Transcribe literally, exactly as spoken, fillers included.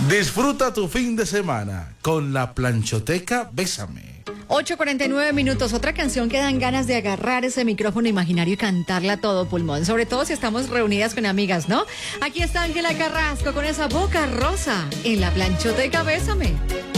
Disfruta tu fin de semana con la planchoteca Bésame. ocho cuarenta y nueve minutos, otra canción que dan ganas de agarrar ese micrófono imaginario y cantarla a todo pulmón, sobre todo si estamos reunidas con amigas, ¿no? Aquí está Ángela Carrasco con esa boca rosa en la planchoteca Bésame.